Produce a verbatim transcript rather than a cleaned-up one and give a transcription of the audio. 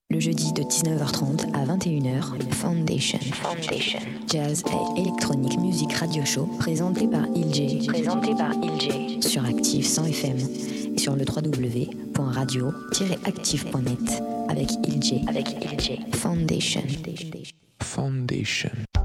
Le jeudi de dix-neuf heures trente à vingt et une heures, Foundation. Foundation. Jazz et Electronic Music Radio Show, présenté par I L J. Présenté par I L J. Sur Active cent F M et sur le w w w point radio tiret active point net avec I L J. Avec I L J. Foundation. Foundation.